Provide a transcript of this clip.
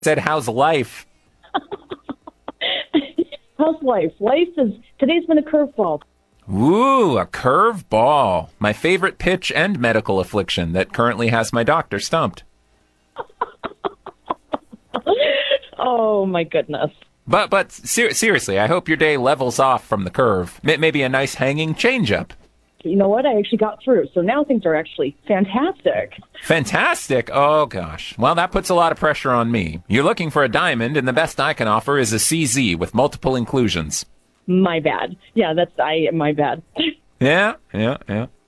Said, how's life? How's life? Today's been a curveball. Ooh, a curve ball. My favorite pitch and medical affliction that currently has my doctor stumped. Oh, my goodness. But seriously, I hope your day levels off from the curve. Maybe a nice hanging changeup. You know what? I actually got through, so now things are actually fantastic. Fantastic? Oh, gosh. Well, that puts a lot of pressure on me. You're looking for a diamond, and the best I can offer is a CZ with multiple inclusions. My bad. Yeah, my bad. Yeah.